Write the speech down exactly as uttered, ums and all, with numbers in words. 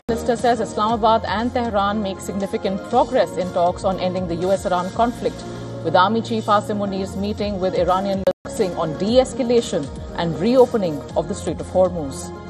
Minister says Islamabad and Tehran make significant progress in talks on ending the U S Iran conflict, with Army Chief Asim Munir's meeting with Iranian leaders on de-escalation and reopening of the Strait of Hormuz.